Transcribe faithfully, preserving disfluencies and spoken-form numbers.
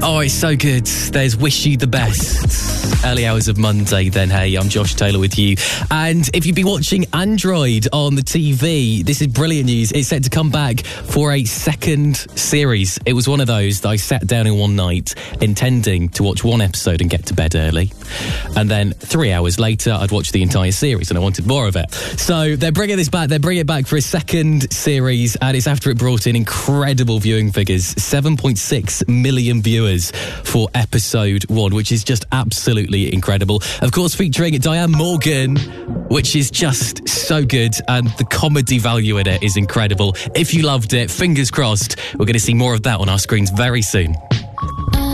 Oh, it's so good. There's Wish You the Best. Early hours of Monday then. Hey, I'm Josh Taylor with you. And if you've been watching Android on the T V, this is brilliant news. It's set to come back for a second series. It was one of those that I sat down in one night intending to watch one episode and get to bed early. And then three hours later, I'd watch the entire series and I wanted more of it. So they're bringing this back. They're bringing it back for a second series, and it's after it brought in incredible viewing figures. seven point six million viewers for episode one, which is just absolutely incredible. Of course, featuring Diane Morgan, which is just so good, and the comedy value in it is incredible. If you loved it, fingers crossed, we're going to see more of that on our screens very soon.